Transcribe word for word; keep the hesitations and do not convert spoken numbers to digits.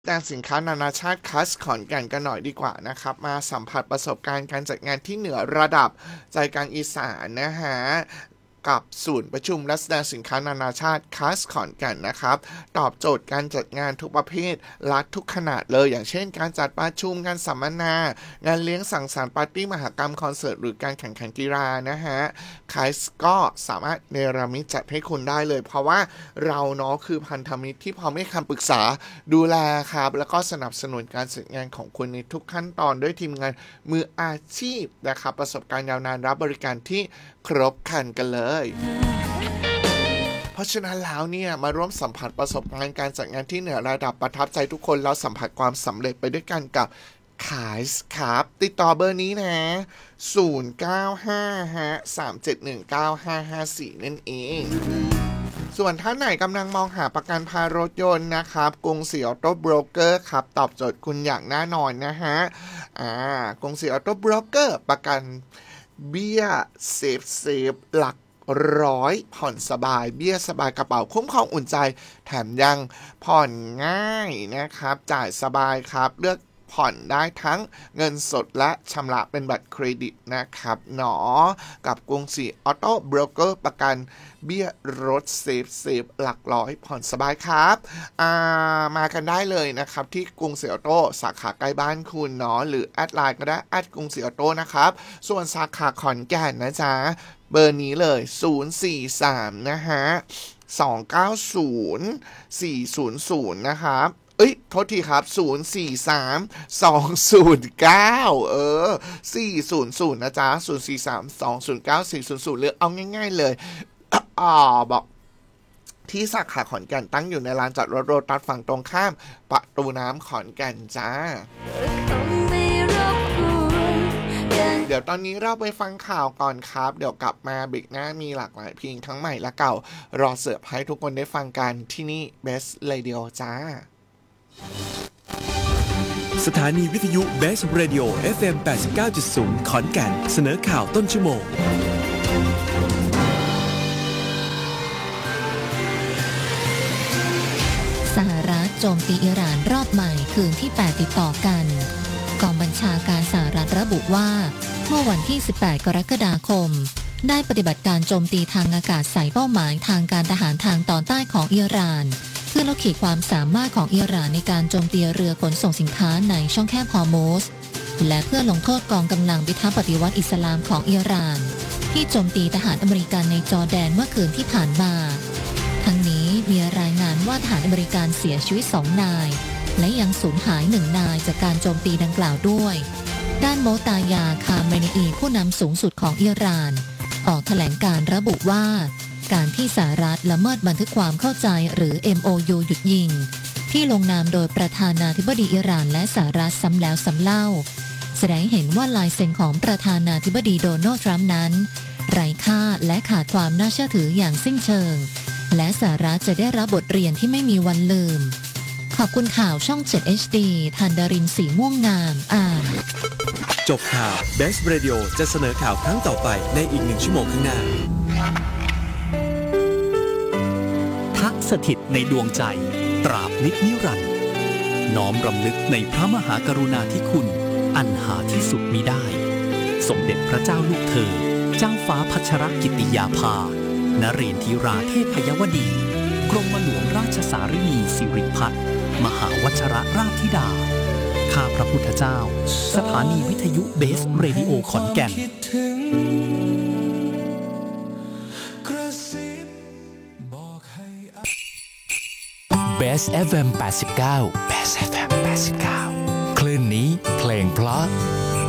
แสดงสินค้านานาชาติคัสขอนแก่นกันหน่อยดีกว่านะครับมาสัมผัสประสบการณ์การจัดงานที่เหนือระดับใจกลางอีสานนะฮะกับศูนย์ประชุมและแสดงสินค้านานาชาติคัสขอนแก่นนะครับตอบโจทย์การจัดงานทุกประเภทรัฐทุกขนาดเลยอย่างเช่นการจัดประชุมงานสัมมนางานเลี้ยงสังสรรค์ปาร์ตี้มหกรรมคอนเสิร์ตหรือการแข่งขันกีฬานะฮะคัสก็สามารถเนรมิตจัดให้คุณได้เลยเพราะว่าเราเนาะคือพันธมิตรที่พร้อมให้คำปรึกษาดูแลครับแล้วก็สนับสนุนการจัดงานของคุณในทุกขั้นตอนด้วยทีมงานมืออาชีพนะครับประสบการณ์ยาวนานรับบริการที่ครบครันกันเลยเพราะฉะนั้นแล้วเนี่ยมาร่วมสัมผัสประสบการณ์การจัดงานที่เหนือระดับประทับใจทุกคนแล้วสัมผัสความสำเร็จไปด้วยกันกับขายครับติดต่อเบอร์นี้นะศูนย์ เก้า ห้า สาม เจ็ด หนึ่ง เก้า ห้า ห้า สี่นั่นเองส่วนท่านไหนกำลังมองหาประกันภัยรถยนต์นะครับกรุงศรีออโต้โบรกเกอร์ครับตอบโจทย์คุณอย่างแน่นอนนะฮะอ่ากรุงศรีออโต้โบรกเกอร์ประกันเบี้ยเซฟเซฟหลักร้อยผ่อนสบายเบี้ยสบายกระเป๋าคุ้มครองอุ่นใจแถมยังผ่อนง่ายนะครับจ่ายสบายครับเลือกผ่อนได้ทั้งเงินสดและชำระเป็นบัตรเครดิตนะครับหนอกับกรุงศรีออโต้โบรกเกอร์ประกันเบี้ยรถเซฟเซฟหลักร้อยผ่อนสบายครับามากันได้เลยนะครับที่กรุงศรีออโต้สาขาใกล้บ้านคุณเนาะหรือแอดไลน์ก็ได้แอดกรุงศรีออโต้นะครับส่วนสาขาขอนแก่นนะจ๊ะเบอร์นี้เลยศูนย์ สี่ สาม นะฮะสอง เก้า ศูนย์ สี่ ศูนย์ ศูนย์นะครับเอ้ยโทษทีครับศูนย์ สี่ สาม สอง ศูนย์ เก้าเออสี่ศูนย์ศูนย์นะจ๊ะศูนย์ สี่ สาม สอง ศูนย์ เก้า สี่ศูนย์ศูนย์หรือเอาง่ายๆเลยอ่าบอกที่สาขาขอนแก่นตั้งอยู่ในลานจอดรถโรตัสฝั่งตรงข้ามประตูน้ำขอนแก่นจ้าเดี๋ยวตอนนี้เราไปฟังข่าวก่อนครับเดี๋ยวกลับมาเบรกหน้ามีหลากหลายเพลงทั้งใหม่และเก่ารอเสิร์ฟให้ทุกคนได้ฟังกันที่นี่ Best Radio จ้าสถานีวิทยุ Best Radio เอฟ เอ็ม แปดสิบเก้าจุดศูนย์ ขอนแก่นเสนอข่าวต้นชั่วโมงสหรัฐโจมตีอิหร่านรอบใหม่คืนที่แปดติดต่อกันกองบัญชาการสหรัฐระบุว่าเมื่อวันที่สิบแปดกรกฎาคมได้ปฏิบัติการโจมตีทางอากาศใส่เป้าหมายทางการทหารทางตอนใต้ของอิหร่านเพื่อลดขีดความสามารถของอิหร่านในการโจมตีเรือขนส่งสินค้าในช่องแคบฮอร์มุซและเพื่อลงโทษกองกำลังพิทักษ์ปฏิวัติอิสลามของอิหร่านที่โจมตีทหารอเมริกันในจอร์แดนเมื่อคืนที่ผ่านมาทั้งนี้มีรายงานว่าทหารอเมริกันเสียชีวิตสองนายและยังสูญหายหนึ่งนายจากการโจมตีดังกล่าวด้วยด้านโมตายาคาเมนีอีผู้นำสูงสุดของอิหร่านออกแถลงการระบุว่าการที่สหรัฐละเมิดบันทึกความเข้าใจหรือ เอ็ม โอ ยู หยุดยิงที่ลงนามโดยประธานาธิบดีอิหร่านและสหรัฐซ้ำแล้วซ้ำเล่าแสดงเห็นว่าลายเซ็นของประธานาธิบดีโดนัลด์ทรัมป์นั้นไร้ค่าและขาดความน่าเชื่อถืออย่างสิ้นเชิงและสหรัฐจะได้รับบทเรียนที่ไม่มีวันลืมขอบคุณข่าวช่อง เจ็ด เอช ดี ธันดารินสีม่วงงามอ่านจบข่าว Best Radio จะเสนอข่าวครั้งต่อไปในอีกหนึ่งชั่วโมงข้างหน้าทักสถิตในดวงใจตราบนิจนิรันดร์น้อมรำลึกในพระมหากรุณาธิคุณอันหาที่สุดมิได้สมเด็จพระเจ้าลูกเธอเจ้าฟ้าพัชรกิติยาภานเรนทิราเทพยวดีกรมหลวงราชสารินีสิริพัฒน์มหาวัชรราชธิดาข้าพระพุทธเจ้าสถานีวิทยุเบสเรดิโอขอนแก่นเบส เอฟ เอ็ม แปดสิบเก้า เบส เอฟ เอ็ม แปดสิบเก้าคลื่นนี้เพลงเพราะ